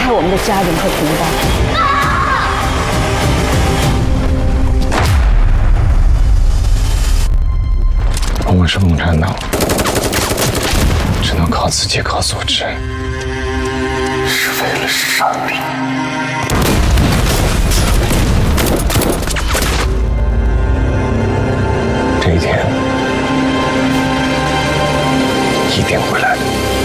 害我们的家人和同胞。 我们是共产党，只能靠自己，靠组织，是为了胜利。这一天一定会来的。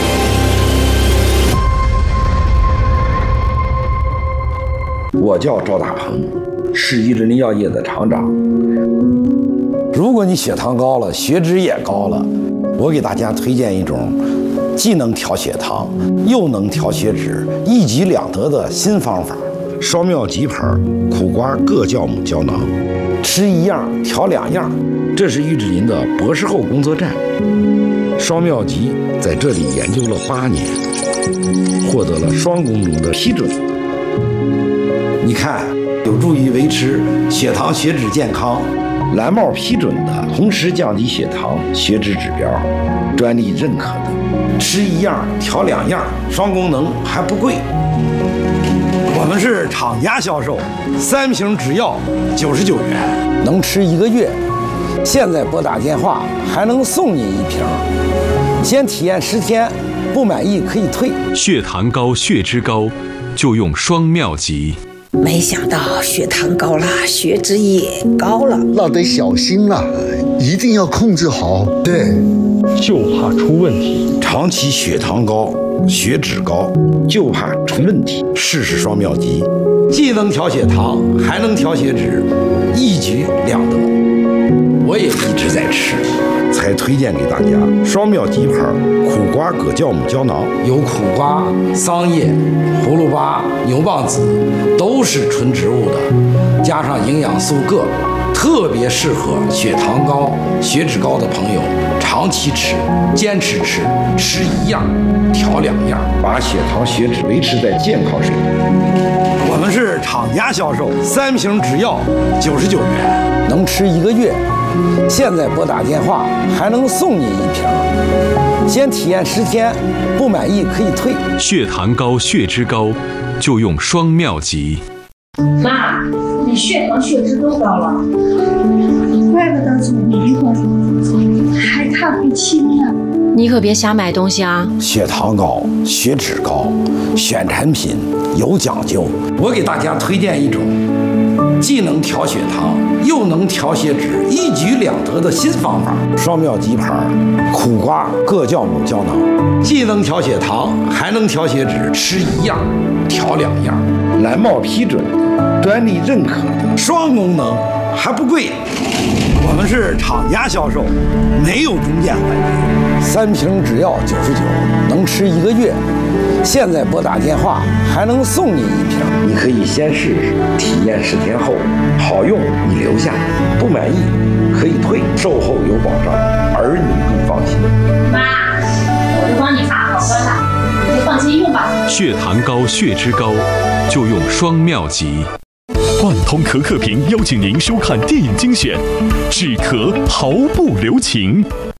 我叫赵大鹏，是伊之林药业的厂长。 如果你血糖高了，血脂也高了，我给大家推荐一种既能调血糖又能调血脂，一举两得的新方法——双妙吉牌苦瓜各酵母胶囊，吃一样调两样。这是玉之林的博士后工作站。双妙吉在这里研究了8年，获得了双功能的批准。你看，有助于维持血糖血脂健康。蓝帽批准的，同时降低血糖血脂指标，专利认可的，吃一样调两样，双功能还不贵。我们是厂家销售，3瓶只要99元，能吃1个月。现在拨打电话还能送你1瓶，先体验10天，不满意可以退。 血糖高、血脂高，就用双妙吉。 没想到血糖高了，血脂也高了， 那得小心了，一定要控制好。 对， 就怕出问题。 长期血糖高、血脂高，就怕出问题。试试双妙吉，既能调血糖，还能调血脂，一举两得。我也一直在吃，才推荐给大家双妙吉牌苦瓜葛酵母胶囊，有苦瓜、桑叶、葫芦巴、牛蒡子，都是纯植物的，加上营养素铬，特别适合血糖高、血脂高的朋友长期吃，坚持吃，吃一样调两样，把血糖血脂维持在健康水平。我们是厂家销售，3瓶只要99元，能吃1个月。现在拨打电话还能送你1瓶，先体验10天，不满意可以退。 血糖高、血脂高，就用双妙吉。 妈，你血糖血脂都高了，怪不得总迷糊，还看不清呢。 你可别瞎买东西啊！ 血糖高、血脂高，选产品有讲究。我给大家推荐一种既能调血糖又能调血脂，一举两得的新方法——双妙吉牌苦瓜各酵母胶囊，既能调血糖，还能调血脂，吃一样调两样，蓝帽批准的，专利认可的，双功能还不贵。我们是厂家销售，没有中间环节，3瓶只要99，能吃1个月。现在拨打电话还能送你1瓶，你可以先试试，体验10天后好用你留下，不满意可以退，售后有保障，儿女更放心。 妈，我都帮你查好了，你就放心用吧。 血糖高、血脂高，就用双妙吉。 万通可可屏邀请您收看电影精选，止咳毫不留情。